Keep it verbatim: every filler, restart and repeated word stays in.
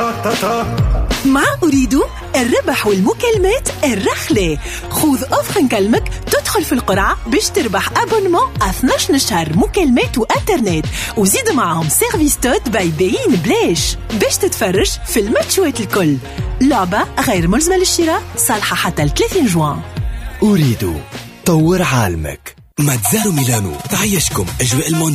مع أريد الربح والمكالمات الرخلة. خذ أوفر نكلمك تدخل في القرعة باش تربح أبونمون اثناش نشهر مكالمات وإنترنت، وزيد معهم سيرفيس توت باي باين بلاش باش تتفرج في الماتشوات الكل. لعبة غير ملزمة للشراء، صالحة حتى ل ثلاثين جوان. أريد طور عالمك. ماتزارو ميلانو تعيشكم أجواء المونديال.